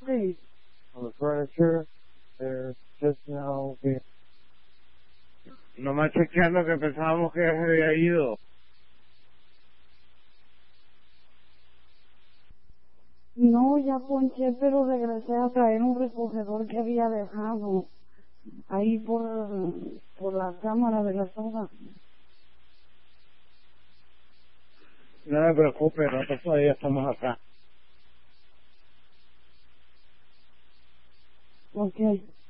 Sí. On the furniture, there's just now being... Nomás chequeando que pensábamos que se había ido. No, ya ponché, pero regresé a traer un recogedor que había dejado ahí por la cámara de la soda. No me preocupe, nosotros todavía estamos acá. Ok.